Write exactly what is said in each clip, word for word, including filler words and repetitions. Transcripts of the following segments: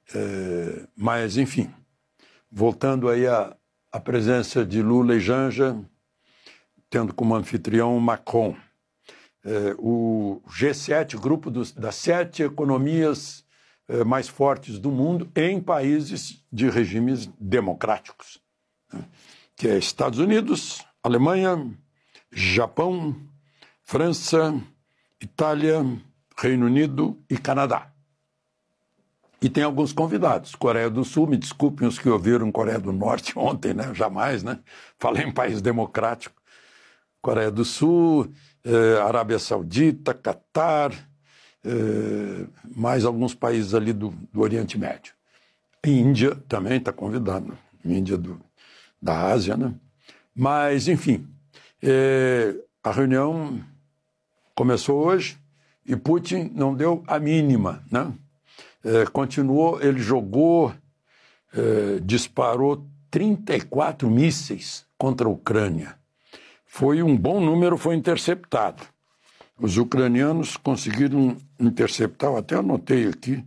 É, mas, enfim, voltando aí à, à presença de Lula e Janja, tendo como anfitrião Macron. É, o G sete, grupo dos, das sete economias é, mais fortes do mundo em países de regimes democráticos, né? Que é Estados Unidos, Alemanha, Japão, França, Itália, Reino Unido e Canadá. E tem alguns convidados. Coreia do Sul, me desculpem os que ouviram Coreia do Norte ontem, né? Jamais, né? Falei em país democrático. Coreia do Sul, eh, Arábia Saudita, Catar, eh, mais alguns países ali do, do Oriente Médio. Índia também está convidado, Índia do, da Ásia, né? Mas, enfim, eh, a reunião começou hoje e Putin não deu a mínima, né? Eh, continuou, ele jogou, eh, disparou trinta e quatro mísseis contra a Ucrânia. Foi um bom número, foi interceptado. Os ucranianos conseguiram interceptar, eu até anotei aqui,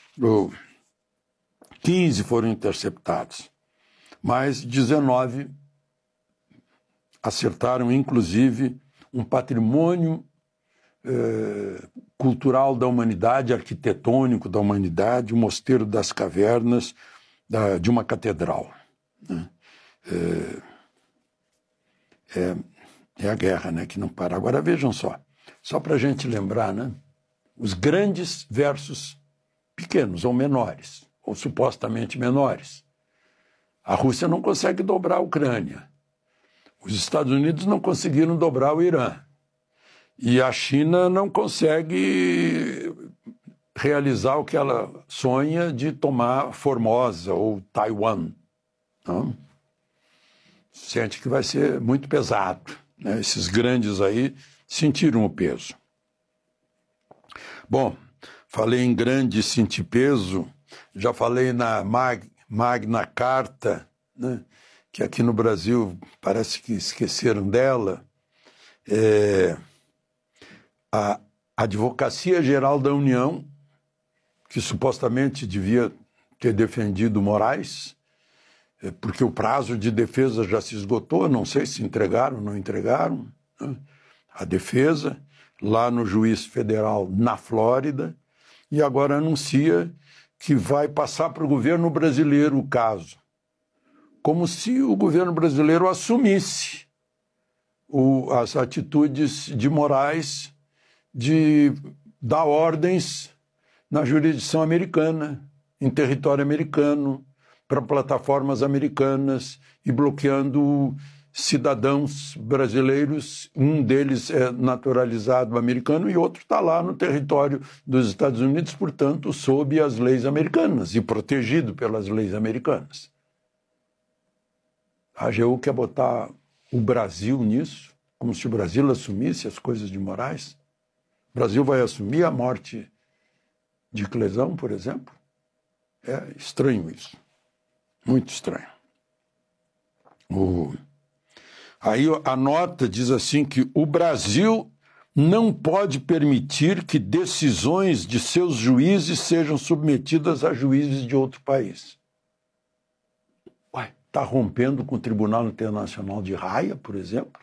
quinze foram interceptados, mas dezenove acertaram, inclusive, um patrimônio eh, cultural da humanidade, arquitetônico da humanidade, o Mosteiro das Cavernas da, de uma catedral, né? É, é, é a guerra, né, que não para. Agora vejam só, só para a gente lembrar, né, os grandes versus pequenos ou menores, ou supostamente menores. A Rússia não consegue dobrar a Ucrânia. Os Estados Unidos não conseguiram dobrar o Irã. E a China não consegue realizar o que ela sonha de tomar Formosa ou Taiwan. Não? Sente que vai ser muito pesado, né? Esses grandes aí sentiram o peso. Bom, falei em grande e sentir peso, já falei na Mag, Magna Carta, né? Que aqui no Brasil parece que esqueceram dela. É, a Advocacia Geral da União, que supostamente devia ter defendido Moraes, porque o prazo de defesa já se esgotou, não sei se entregaram ou não entregaram, né? A defesa, lá no juiz federal na Flórida, e agora anuncia que vai passar para o governo brasileiro o caso, como se o governo brasileiro assumisse o, as atitudes de Moraes de dar ordens na jurisdição americana, em território americano, para plataformas americanas e bloqueando cidadãos brasileiros, um deles é naturalizado americano e outro está lá no território dos Estados Unidos, portanto, sob as leis americanas e protegido pelas leis americanas. A A G U quer botar o Brasil nisso, como se o Brasil assumisse as coisas de Moraes. O Brasil vai assumir a morte de Clesão, por exemplo? É estranho isso. Muito estranho. O... Aí a nota diz assim que o Brasil não pode permitir que decisões de seus juízes sejam submetidas a juízes de outro país. Ué, está rompendo com o Tribunal Internacional de Haia, por exemplo?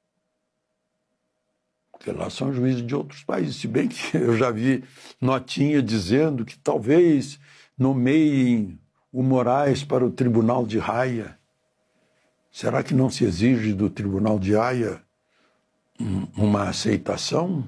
Porque lá são juízes de outros países, se bem que eu já vi notinha dizendo que talvez nomeiem o Moraes para o Tribunal de Haia. Será que não se exige do Tribunal de Haia uma aceitação,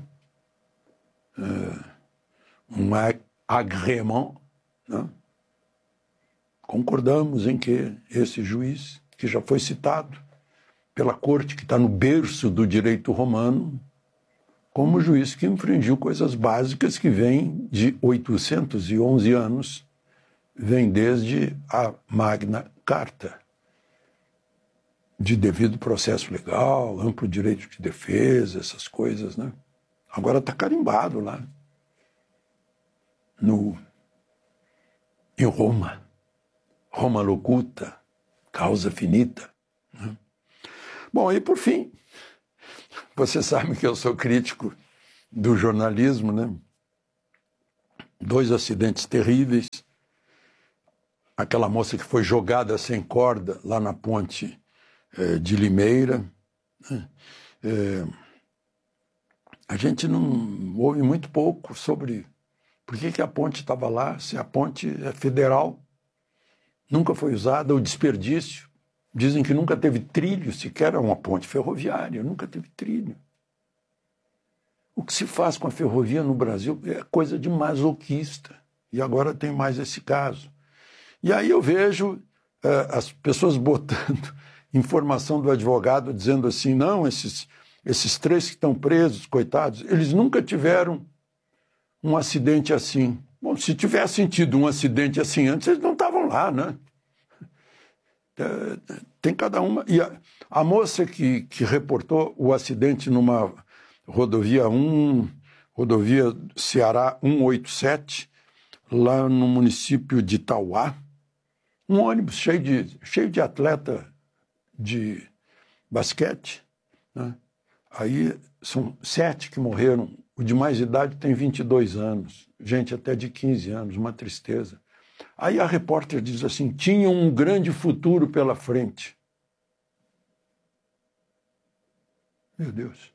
um agrément, né? Concordamos em que esse juiz, que já foi citado pela corte, que está no berço do direito romano, como juiz que infringiu coisas básicas que vêm de oitocentos e onze anos, vem desde a Magna Carta, de devido processo legal, amplo direito de defesa, essas coisas, né? Agora está carimbado lá, no, em Roma. Roma locuta, causa finita, né? Bom, e por fim, você sabe que eu sou crítico do jornalismo, né? Dois acidentes terríveis, aquela moça que foi jogada sem corda lá na ponte é, de Limeira. É, a gente não ouve muito pouco sobre por que, que a ponte estava lá, se a ponte é federal, nunca foi usada, o desperdício. Dizem que nunca teve trilho, sequer uma ponte ferroviária, nunca teve trilho. O que se faz com a ferrovia no Brasil é coisa de masoquista. E agora tem mais esse caso. E aí eu vejo uh, as pessoas botando informação do advogado, dizendo assim, não, esses, esses três que estão presos, coitados, eles nunca tiveram um acidente assim. Bom, se tivessem tido um acidente assim antes, eles não estavam lá, né? Tem cada uma. E a, a moça que, que reportou o acidente numa rodovia um, rodovia Ceará cento e oitenta e sete, lá no município de Itauá, um ônibus cheio de, cheio de atleta de basquete, né? Aí são sete que morreram, o de mais idade tem vinte e dois anos, gente até de quinze anos, uma tristeza. Aí a repórter diz assim, tinham um grande futuro pela frente. Meu Deus.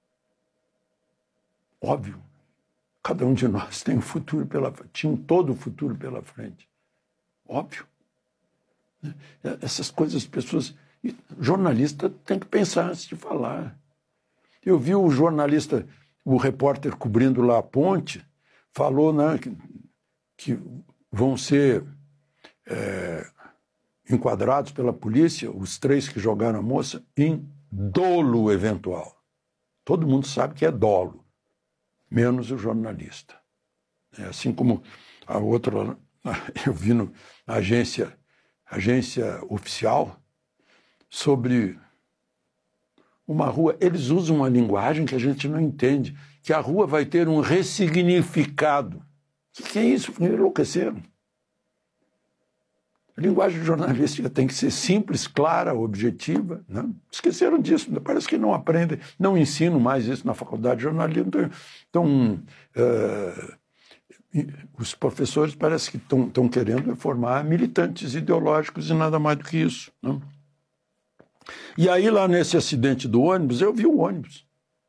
Óbvio, cada um de nós tem um futuro pela frente, tinha todo o futuro pela frente. Óbvio. Essas coisas, pessoas... Jornalista tem que pensar antes de falar. Eu vi o jornalista, o repórter cobrindo lá a ponte, falou, né, que, que vão ser é, enquadrados pela polícia, os três que jogaram a moça, em dolo eventual. Todo mundo sabe que é dolo, menos o jornalista. É assim como a outra, eu vi no, na agência, agência oficial, sobre uma rua, eles usam uma linguagem que a gente não entende, que a rua vai ter um ressignificado. O que é isso? Enlouqueceram. A linguagem jornalística tem que ser simples, clara, objetiva. Não? Esqueceram disso, parece que não aprendem, não ensinam mais isso na faculdade de jornalismo. Então, uh, os professores parece que estão querendo formar militantes ideológicos e nada mais do que isso. Não? E aí, lá nesse acidente do ônibus, eu vi o ônibus.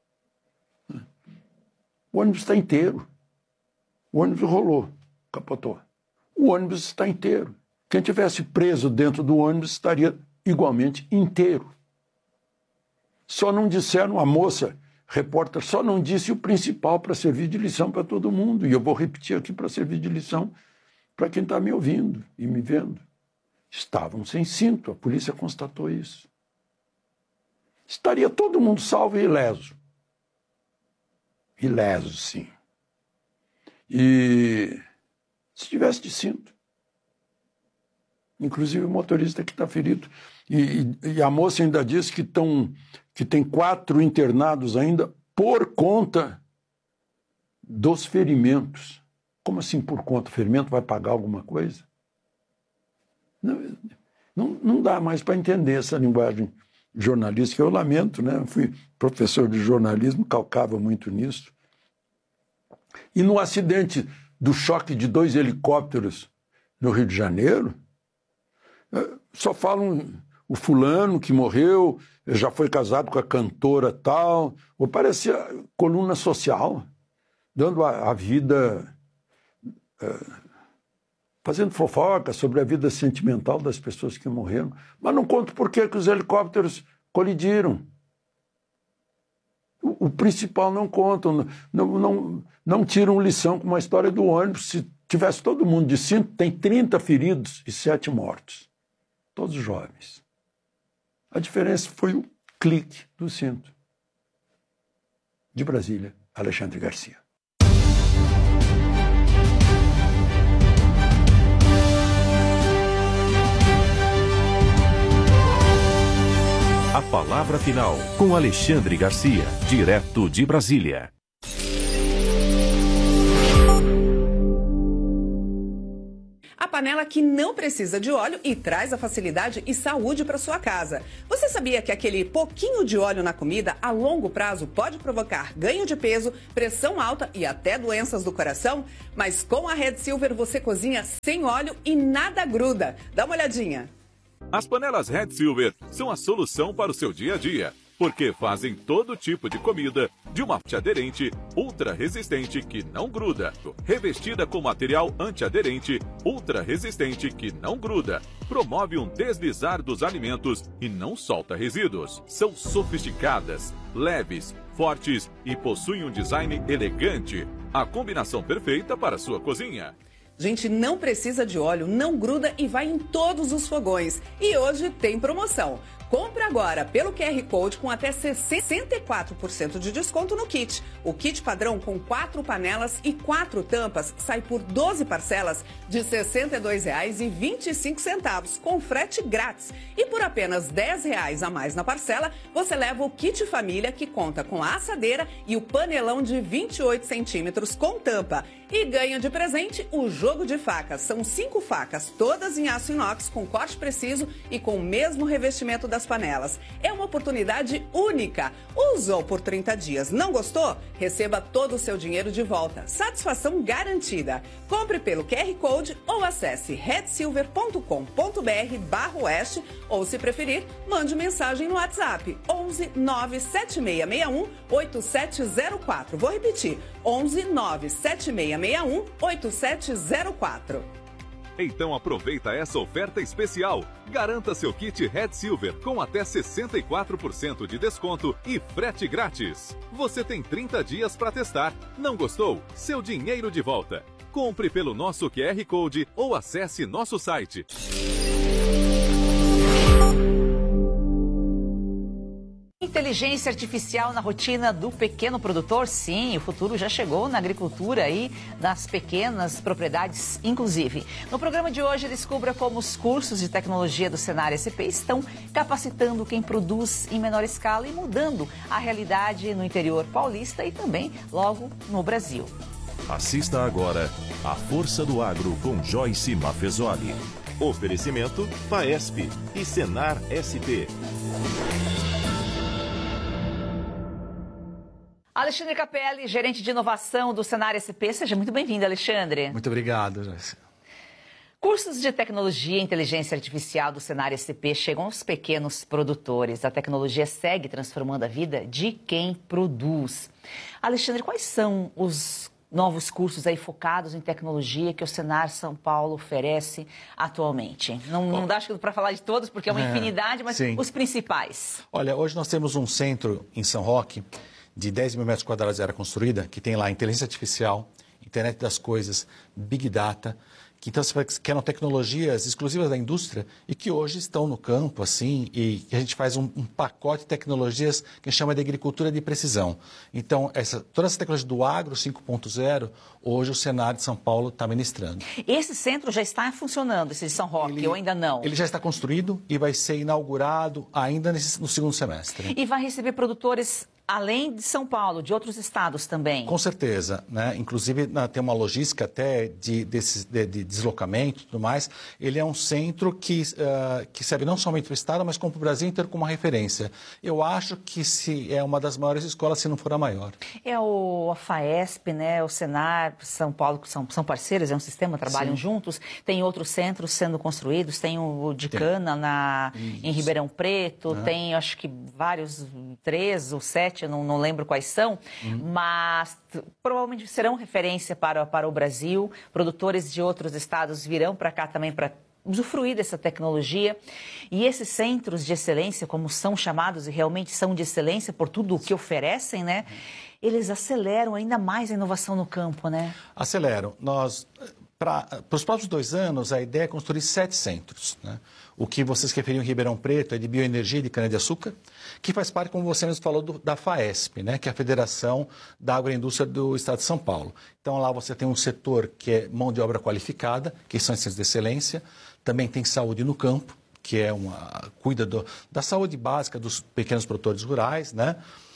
O ônibus está inteiro. O ônibus rolou, capotou. O ônibus está inteiro. Quem tivesse preso dentro do ônibus estaria igualmente inteiro. Só não disseram, a moça, repórter, só não disse o principal para servir de lição para todo mundo. E eu vou repetir aqui para servir de lição para quem está me ouvindo e me vendo. Estavam sem cinto, a polícia constatou isso. Estaria todo mundo salvo e ileso. Ileso, sim. E se tivesse de cinto. Inclusive o motorista que está ferido. E, e a moça ainda diz que, tão, que tem quatro internados ainda por conta dos ferimentos. Como assim por conta? O ferimento vai pagar alguma coisa? Não, não, não dá mais para entender essa linguagem jornalística. Eu lamento, né? Eu fui professor de jornalismo, calcava muito nisso. E no acidente do choque de dois helicópteros no Rio de Janeiro, só falam o fulano que morreu, já foi casado com a cantora tal, ou parecia coluna social, dando a, a vida, é, fazendo fofoca sobre a vida sentimental das pessoas que morreram, mas não conta por que os helicópteros colidiram. O, o principal não contam, não, não, não tiram lição com a história do ônibus. Se tivesse todo mundo de cinto, tem trinta feridos e sete mortos. Todos jovens. A diferença foi o clique do cinto. De Brasília, Alexandre Garcia. A palavra final com Alexandre Garcia, direto de Brasília. A panela que não precisa de óleo e traz a facilidade e saúde para sua casa. Você sabia que aquele pouquinho de óleo na comida, a longo prazo, pode provocar ganho de peso, pressão alta e até doenças do coração? Mas com a Red Silver você cozinha sem óleo e nada gruda. Dá uma olhadinha. As panelas Red Silver são a solução para o seu dia a dia, porque fazem todo tipo de comida de uma parte aderente, ultra resistente que não gruda, revestida com material antiaderente, ultra resistente que não gruda, promove um deslizar dos alimentos e não solta resíduos. São sofisticadas, leves, fortes e possuem um design elegante, a combinação perfeita para a sua cozinha. Gente, não precisa de óleo, não gruda e vai em todos os fogões. E hoje tem promoção. Compre agora pelo Q R Code com até sessenta e quatro por cento de desconto no kit. O kit padrão com quatro panelas e quatro tampas sai por doze parcelas de sessenta e dois reais e vinte e cinco centavos, com frete grátis. E por apenas dez reais a mais na parcela, você leva o kit família que conta com a assadeira e o panelão de vinte e oito centímetros com tampa. E ganha de presente o jogo de facas. São cinco facas, todas em aço inox, com corte preciso e com o mesmo revestimento das panelas. É uma oportunidade única. Usou por trinta dias, não gostou? Receba todo o seu dinheiro de volta. Satisfação garantida. Compre pelo Q R Code ou acesse red silver ponto com ponto br barra oeste ou, se preferir, mande mensagem no WhatsApp onze nove sete seis seis um oito sete zero quatro. Vou repetir, onze nove sete seis seis um oito sete zero quatro. Então aproveita essa oferta especial. Garanta seu kit Red Silver com até sessenta e quatro por cento de desconto e frete grátis. Você tem trinta dias para testar. Não gostou? Seu dinheiro de volta. Compre pelo nosso Q R Code ou acesse nosso site. Inteligência artificial na rotina do pequeno produtor? Sim, o futuro já chegou na agricultura e nas pequenas propriedades, inclusive. No programa de hoje, descubra como os cursos de tecnologia do Senar S P estão capacitando quem produz em menor escala e mudando a realidade no interior paulista e também logo no Brasil. Assista agora a Força do Agro com Joyce Mafezoli. Oferecimento Faesp e Senar S P. Alexandre Capelli, gerente de inovação do Senar S P. Seja muito bem-vindo, Alexandre. Muito obrigado, Joyce. Cursos de tecnologia e inteligência artificial do Senar S P chegam aos pequenos produtores. A tecnologia segue transformando a vida de quem produz. Alexandre, quais são os novos cursos aí focados em tecnologia que o Senar São Paulo oferece atualmente? Não, não dá acho que para falar de todos, porque é uma é, infinidade, mas sim. Os principais. Olha, hoje nós temos um centro em São Roque de dez mil metros quadrados de área construída, que tem lá inteligência artificial, internet das coisas, big data, que então que eram tecnologias exclusivas da indústria e que hoje estão no campo, assim, e que a gente faz um, um pacote de tecnologias que a gente chama de agricultura de precisão. Então, essa, toda essa tecnologia do agro cinco ponto zero, hoje o Senar de São Paulo está ministrando. Esse centro já está funcionando, esse de São Roque, ele, ou ainda não? Ele já está construído e vai ser inaugurado ainda nesse, no segundo semestre. E vai receber produtores além de São Paulo, de outros estados também? Com certeza, né? Inclusive na, tem uma logística até de, de, de, de deslocamento e tudo mais. Ele é um centro que, uh, que serve não somente para o estado, mas como para o Brasil inteiro como uma referência. Eu acho que se é uma das maiores escolas, se não for a maior. É o a Faesp, né? O Senar, São Paulo, que são, são parceiros, é um sistema, trabalham Sim. juntos. Tem outros centros sendo construídos, tem o de tem. Cana na, em Ribeirão Preto, ah. tem acho que vários, três ou sete, eu não, não lembro quais são, uhum. mas provavelmente serão referência para, para o Brasil. Produtores de outros estados virão para cá também para usufruir dessa tecnologia. E esses centros de excelência, como são chamados, e realmente são de excelência por tudo o que oferecem, né? Eles aceleram ainda mais a inovação no campo, né? Aceleram. Nós, para os próximos dois anos, a ideia é construir sete centros, né? O que vocês referiam em Ribeirão Preto é de bioenergia de cana-de-açúcar, que faz parte, como você mesmo falou, do, da Faesp, né, que é a Federação da Agroindústria do Estado de São Paulo. Então, lá você tem um setor que é mão de obra qualificada, que são centros de excelência. Também tem saúde no campo, que é uma cuida do, da saúde básica dos pequenos produtores rurais, né?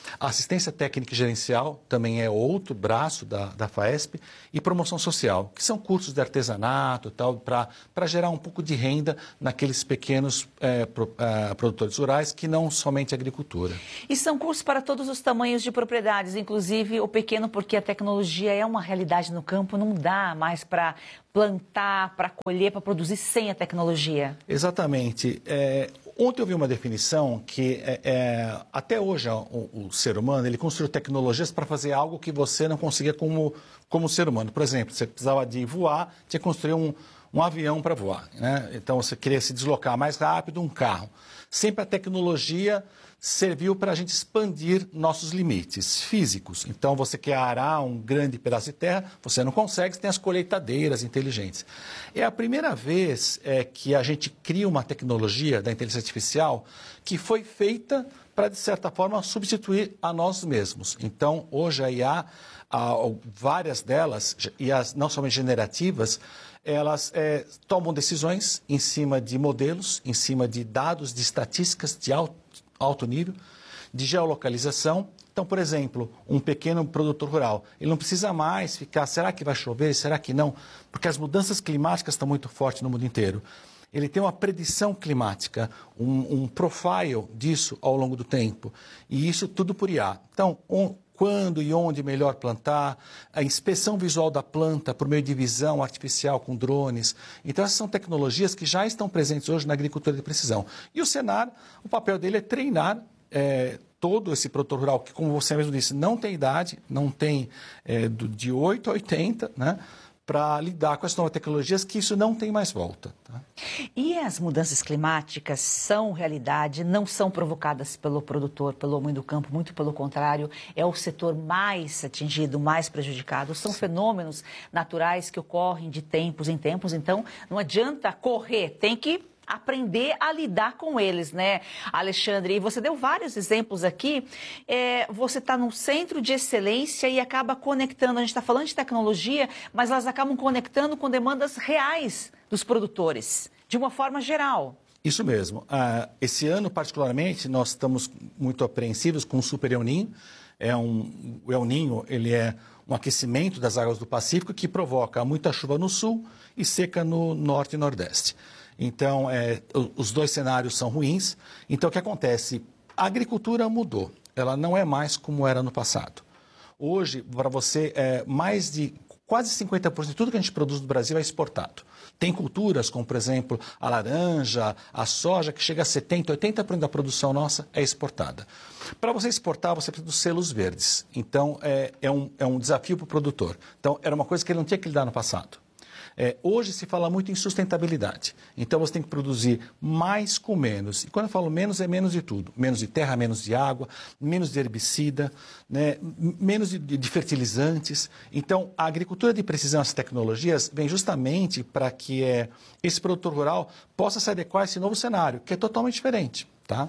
Assistência técnica e gerencial também é outro braço da, da FAESP, e promoção social, que são cursos de artesanato, tal, para gerar um pouco de renda naqueles pequenos é, pro, é, produtores rurais que não somente agricultura. E são cursos para todos os tamanhos de propriedades, inclusive o pequeno, porque a tecnologia é uma realidade no campo, não dá mais para plantar, para colher, para produzir sem a tecnologia. Exatamente. É, ontem eu vi uma definição que é, é, até hoje o, o ser humano ele construiu tecnologias para fazer algo que você não conseguia como, como ser humano. Por exemplo, você precisava de voar, tinha que construir um, um avião para voar, né? Então você queria se deslocar mais rápido, um carro. Sempre a tecnologia serviu para a gente expandir nossos limites físicos. Então, você quer arar um grande pedaço de terra, você não consegue, você tem as colheitadeiras inteligentes. É a primeira vez é, que a gente cria uma tecnologia da inteligência artificial que foi feita para, de certa forma, substituir a nós mesmos. Então, hoje a I A, a, várias delas, e as não somente generativas, elas é, tomam decisões em cima de modelos, em cima de dados, de estatísticas de alto alto nível, de geolocalização. Então, por exemplo, um pequeno produtor rural, ele não precisa mais ficar, será que vai chover, será que não? Porque as mudanças climáticas estão muito fortes no mundo inteiro. Ele tem uma predição climática, um, um profile disso ao longo do tempo, e isso tudo por I A. Então, um, quando e onde melhor plantar, a inspeção visual da planta por meio de visão artificial com drones. Então, essas são tecnologias que já estão presentes hoje na agricultura de precisão. E o Senar, o papel dele é treinar é, todo esse produtor rural, que, como você mesmo disse, não tem idade, não tem é, do, de oito a oitenta, né? Para lidar com as novas tecnologias, que isso não tem mais volta. Tá? E as mudanças climáticas são realidade, não são provocadas pelo produtor, pelo homem do campo, muito pelo contrário, é o setor mais atingido, mais prejudicado. São fenômenos naturais que ocorrem de tempos em tempos, então não adianta correr, tem que aprender a lidar com eles, né, Alexandre? E você deu vários exemplos aqui. É, você está num centro de excelência e acaba conectando, a gente está falando de tecnologia, mas elas acabam conectando com demandas reais dos produtores, de uma forma geral. Isso mesmo. Ah, esse ano, particularmente, nós estamos muito apreensivos com o Super El Niño. É um, o El Niño, ele é um aquecimento das águas do Pacífico que provoca muita chuva no sul e seca no norte e nordeste. Então, é, os dois cenários são ruins. Então, o que acontece? A agricultura mudou. Ela não é mais como era no passado. Hoje, para você, é, mais de quase cinquenta por cento de tudo que a gente produz no Brasil é exportado. Tem culturas como, por exemplo, a laranja, a soja, que chega a setenta por cento, oitenta por cento da produção nossa é exportada. Para você exportar, você precisa dos selos verdes. Então, é, é, um, é um desafio para o produtor. Então, era uma coisa que ele não tinha que lidar no passado. É, hoje se fala muito em sustentabilidade, então você tem que produzir mais com menos. E quando eu falo menos, é menos de tudo. Menos de terra, menos de água, menos de herbicida, né, menos de, de fertilizantes. Então, a agricultura de precisão, essas tecnologias, vem justamente para que é, esse produtor rural possa se adequar a esse novo cenário, que é totalmente diferente, tá?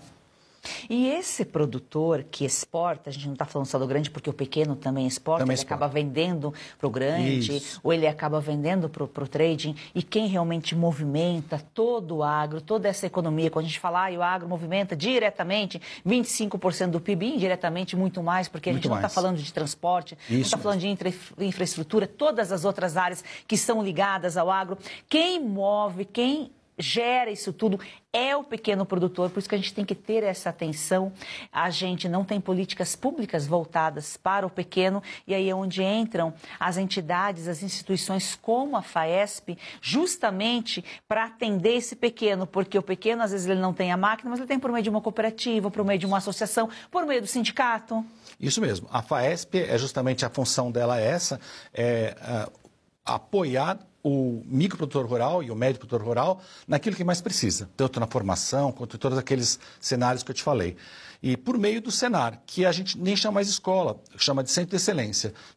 E esse produtor que exporta, a gente não está falando só do grande, porque o pequeno também exporta, também ele exporta. acaba vendendo para o grande, Isso. ou ele acaba vendendo para o trading, e quem realmente movimenta todo o agro, toda essa economia, quando a gente fala, ah, e o agro movimenta diretamente vinte e cinco por cento do P I B, indiretamente muito mais, porque muito a gente não está falando de transporte, Isso não está falando de infra, infraestrutura, todas as outras áreas que são ligadas ao agro. Quem move, quem gera isso tudo é o pequeno produtor, por isso que a gente tem que ter essa atenção. A gente não tem políticas públicas voltadas para o pequeno, e aí é onde entram as entidades, as instituições como a FAESP, justamente para atender esse pequeno, porque o pequeno, às vezes, ele não tem a máquina, mas ele tem por meio de uma cooperativa, por meio de uma associação, por meio do sindicato. Isso mesmo. A FAESP, é justamente a função dela é essa, é uh, apoiar o microprodutor rural e o médio produtor rural naquilo que mais precisa, tanto na formação quanto em todos aqueles cenários que eu te falei. E por meio do Senar, que a gente nem chama mais de escola, chama de centro de excelência.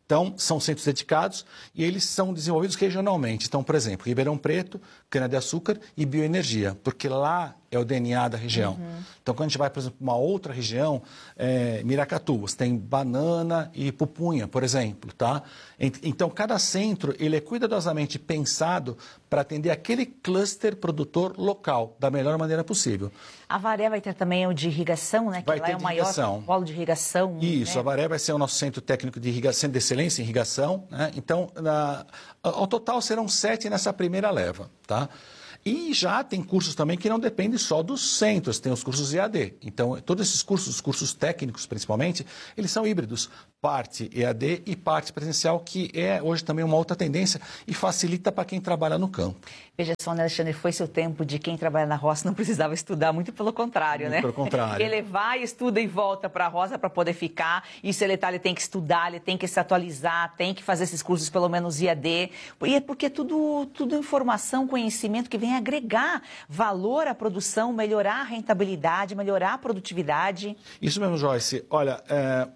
Então, são centros dedicados e eles são desenvolvidos regionalmente. Então, por exemplo, Ribeirão Preto, cana-de-açúcar e bioenergia, porque lá é o D N A da região. Uhum. Então, quando a gente vai, por exemplo, para uma outra região, é, Miracatu, você tem banana e pupunha, por exemplo, tá? Então, cada centro, ele é cuidadosamente pensado para atender aquele cluster produtor local, da melhor maneira possível. A Avaré vai ter também o de irrigação, né? Que vai lá ter é o de maior irrigação. polo de irrigação. Isso, né? a Avaré vai ser o nosso centro técnico de irrigação, centro de excelência em irrigação, né? Então, na, ao total serão sete nessa primeira leva, tá? E já tem cursos também que não dependem só dos centros, tem os cursos E A D. Então, todos esses cursos, os cursos técnicos principalmente, eles são híbridos. Parte E A D e parte presencial, que é hoje também uma outra tendência e facilita para quem trabalha no campo. Veja só, né, Alexandre, foi seu tempo de quem trabalha na roça não precisava estudar, muito pelo contrário, muito né? Pelo contrário. Ele vai, estuda e volta para a roça para poder ficar. Isso ele, tá, ele tem que estudar, ele tem que se atualizar, tem que fazer esses cursos pelo menos I A D. E é porque é tudo, tudo informação, conhecimento que vem agregar valor à produção, melhorar a rentabilidade, melhorar a produtividade. Isso mesmo, Joyce. Olha, é...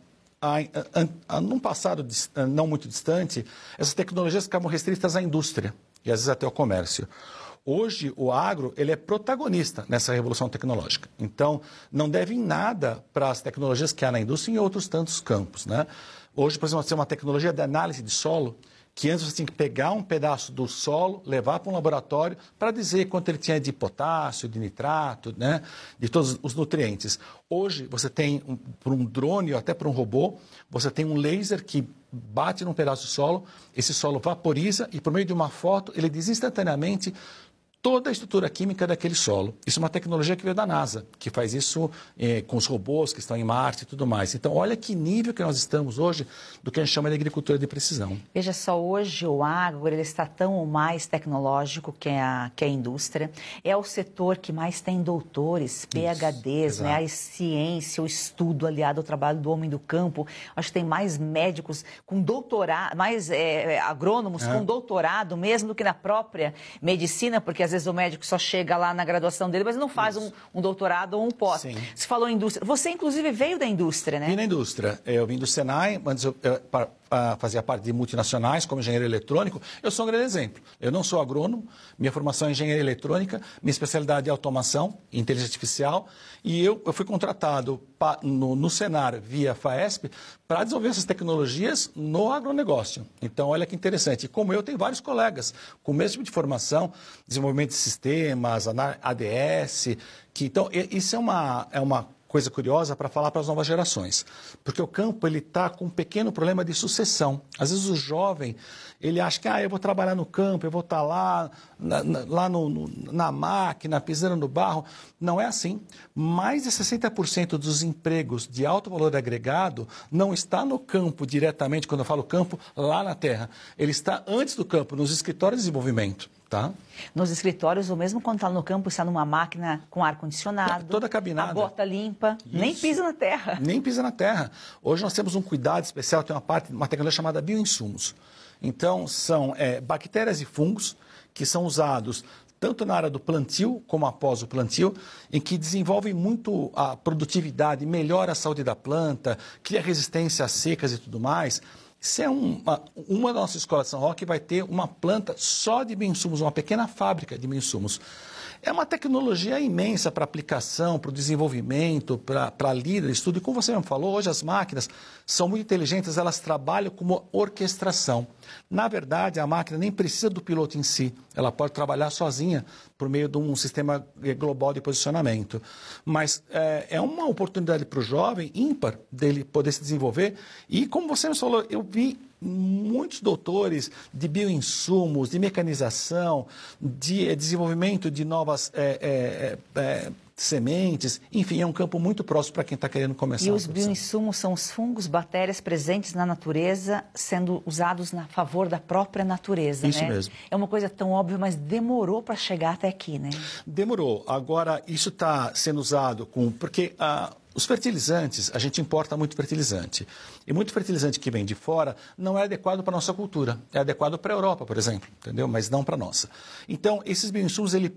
num passado não muito distante, essas tecnologias ficavam restritas à indústria e às vezes até ao comércio. Hoje, o agro ele é protagonista nessa revolução tecnológica. Então, não deve em nada para as tecnologias que há na indústria e em outros tantos campos, né? Hoje, por exemplo, você tem uma tecnologia de análise de solo, que antes você tinha que pegar um pedaço do solo, levar para um laboratório para dizer quanto ele tinha de potássio, de nitrato, né, de todos os nutrientes. Hoje você tem, um, por um drone ou até por um robô, você tem um laser que bate num pedaço de solo, esse solo vaporiza e por meio de uma foto ele diz instantaneamente toda a estrutura química daquele solo. Isso é uma tecnologia que veio da NASA, que faz isso eh, com os robôs que estão em Marte e tudo mais. Então, olha que nível que nós estamos hoje do que a gente chama de agricultura de precisão. Veja só, hoje o agro ele está tão ou mais tecnológico que a, que a indústria. É o setor que mais tem doutores, P H Ds, isso, né? A ciência, o estudo aliado ao trabalho do homem do campo. Acho que tem mais médicos com doutorado, mais é, agrônomos é. com doutorado mesmo do que na própria medicina, porque às vezes o médico só chega lá na graduação dele, mas não faz um, um doutorado ou um pós. Sim. Você falou em indústria. Você, inclusive, veio da indústria, né? Vim da indústria. Eu vim do Senai, antes eu, eu, eu, eu fazia parte de multinacionais, como engenheiro eletrônico. Eu sou um grande exemplo. Eu não sou agrônomo, minha formação é engenharia eletrônica, minha especialidade é automação e inteligência artificial, e eu, eu fui contratado pa, no, no Senar, via FAESP, para desenvolver essas tecnologias no agronegócio. Então, olha que interessante. E como eu, tenho vários colegas com o mesmo tipo de formação, desenvolvimento de sistemas, A D S. Que, então, isso é uma, é uma coisa curiosa para falar para as novas gerações. Porque o campo está com um pequeno problema de sucessão. Às vezes o jovem, ele acha que ah, eu vou trabalhar no campo, eu vou estar lá, na, na, lá no, no, na máquina, pisando no barro. Não é assim. Mais de sessenta por cento dos empregos de alto valor agregado não está no campo diretamente, quando eu falo campo, lá na terra. Ele está antes do campo, nos escritórios de desenvolvimento. Tá? Nos escritórios, ou mesmo quando está no campo, está numa máquina com ar-condicionado, toda cabinada, a bota limpa, Isso. nem pisa na terra. Nem pisa na terra. Hoje nós temos um cuidado especial, tem uma parte, uma tecnologia chamada bioinsumos. Então, são é, bactérias e fungos que são usados tanto na área do plantio como após o plantio, em que desenvolvem muito a produtividade, melhora a saúde da planta, cria resistência a secas e tudo mais. Isso é uma, uma da nossa escola de São Roque vai ter uma planta só de bioinsumos, uma pequena fábrica de bioinsumos. É uma tecnologia imensa para aplicação, para o desenvolvimento, para, para líderes, tudo. E como você mesmo falou, hoje as máquinas são muito inteligentes, elas trabalham como orquestração. Na verdade, a máquina nem precisa do piloto em si, ela pode trabalhar sozinha por meio de um sistema global de posicionamento. Mas é, é uma oportunidade para o jovem ímpar dele poder se desenvolver. E como você me falou, eu vi muitos doutores de bioinsumos, de mecanização, de desenvolvimento de novas é, é, é, sementes, enfim, é um campo muito próximo para quem está querendo começar. E os bioinsumos são os fungos, bactérias presentes na natureza, sendo usados a favor da própria natureza, Isso né? mesmo. É uma coisa tão óbvia, mas demorou para chegar até aqui, né? Demorou. Agora, isso está sendo usado com... Porque... Ah, os fertilizantes, a gente importa muito fertilizante. E muito fertilizante que vem de fora não é adequado para a nossa cultura. É adequado para a Europa, por exemplo, entendeu? Mas não para a nossa. Então, esses bioinsumos, ele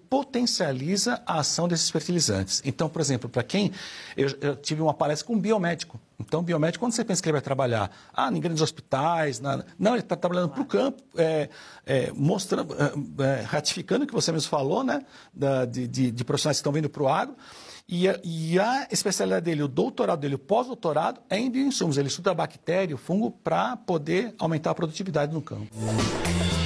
potencializa a ação desses fertilizantes. Então, por exemplo, para quem... Eu, eu tive uma palestra com um biomédico, Então, o biomédico, quando você pensa que ele vai trabalhar ah, em grandes hospitais, na... não, ele está trabalhando para o campo, é, é, mostrando, é, ratificando o que você mesmo falou, né, da, de, de, de profissionais que estão vindo para o agro. E a, e a especialidade dele, o doutorado dele, o pós-doutorado, é em bioinsumos. Ele estuda a bactéria, o fungo, para poder aumentar a produtividade no campo.